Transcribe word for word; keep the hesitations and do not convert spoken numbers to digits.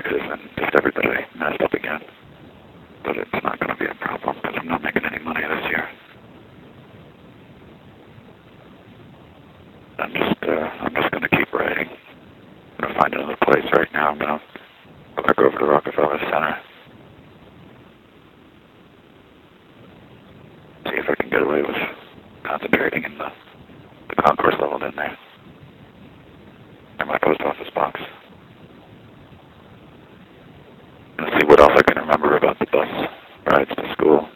negative and just everybody messed up again. But it's not going to be a problem because I'm not making any money this year. I'm just, uh, I'm just going to keep writing. I'm going to find another place right now. I'm going to go back over to Rockefeller Center. See if I can get away with concentrating in the, the concourse level in there. In my post office box. Let's see what else I can remember about the bus rides to school.